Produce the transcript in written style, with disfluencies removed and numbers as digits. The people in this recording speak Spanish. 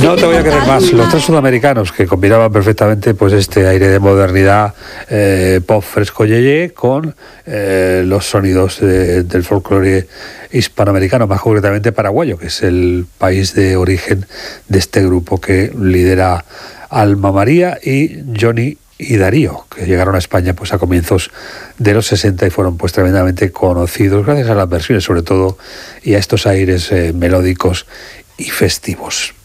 No te voy a querer más. Los tres sudamericanos que combinaban perfectamente pues este aire de modernidad, pop fresco yeye con los sonidos del folclore hispanoamericano, más concretamente paraguayo, que es el país de origen de este grupo que lidera Alma María y Johnny y Darío, que llegaron a España pues a comienzos de los 60 y fueron pues tremendamente conocidos gracias a las versiones sobre todo y a estos aires melódicos y festivos.